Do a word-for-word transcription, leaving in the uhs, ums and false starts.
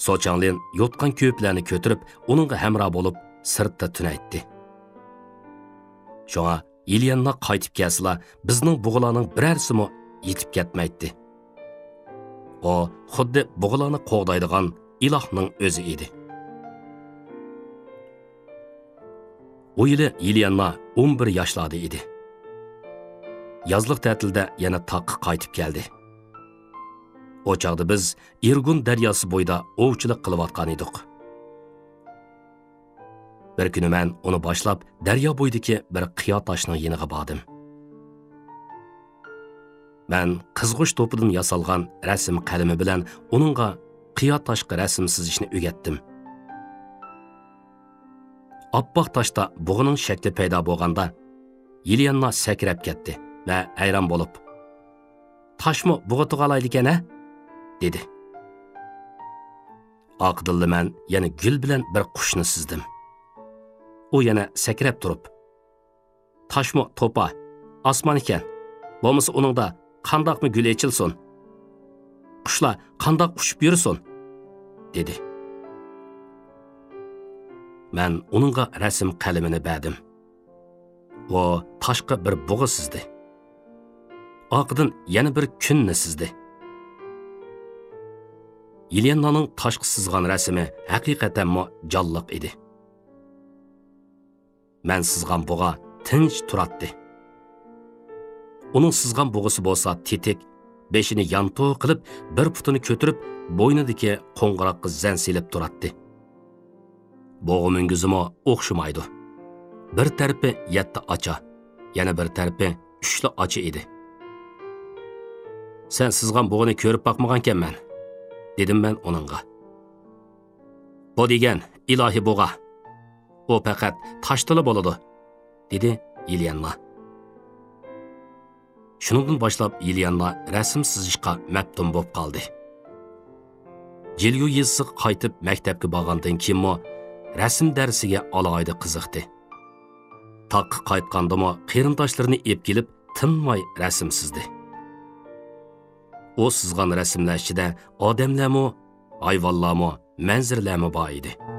Sochanglen yotqan köplarni ko'tirib, uningga hamroh bo'lib, sirtda tunaytdi. Şoňa Ilyanna qaytib kelsila, bizning bug'ularning birarsimi yetib ketmaydi. O, xuddi bug'ularni qo'g'daydigan ilohning o'zi edi. O yili Ilyanna o'n bir yoshlarda edi. Yazliq ta'tilda yana taqqa qaytib keldi. O chaqda biz Irgun daryosi bo'yida ovchilik qilayotgan edik. Bir kuni men uni boshlab daryo bo'yidagi bir qiyo toshning yeniga bordim. Men qizg'ish to'pidan yasalgan rasm qalami bilan uningga qiyo toshga rasm chizishni o'rgatdim. Oppoq toshda bug'ining shakli paydo bo'lganda Ilyanna sakrab ketdi va hayron bo'lib, "Toshmi bug'itiga olaylik ana?" dedi. Aqdilli men yana gul bilan bir qushni sizdim. U yana sakrab turib, "Toshmi to'pa, osmon ekan. Bo'lmasa uningda qandoqmi gul echilsin? Qushlar qandoq ushib yursin?" dedi. Men uningga rasm qalamini berdim. O toshqa bir bug'i sizdi. Oqidan yana bir kunni sizdi. Ilyannaning toshqa sizgan rasmi haqiqatanmi jonliq edi. Men sizgan bug'a tinch turatdi. Uning sizgan bug'isi bo'lsa tetik, beshini yanto qilib, bir putini ko'tirib, bo'ynidagi qo'ng'iroqqa zan silib turatdi. Bug'i mingizimi o'xshamaydi. Bir tarafi yetti ocha, yana bir tarafi uchli ocha edi. "Sen sizgan bug'ini ko'rib boqmagankanman," dedim men uningga. "Bu degan ilohiy bug'a. O faqat tashtili bo'ladi," dedi Ilyanna. Shuningdan boshlab Ilyanna rasm chizishga mabtum bo'lib qoldi. Jilgu yezsi qaytib maktabga borgandan keyin rasm darsiga alohida qiziqdi. Taqqa qaytgandimi qarindoshlarini ep kelib tinmay rasm chizdi. O sizgan rasmlar ichida odamlarmi, hayvonlarmi, manzarlarmi bor edi.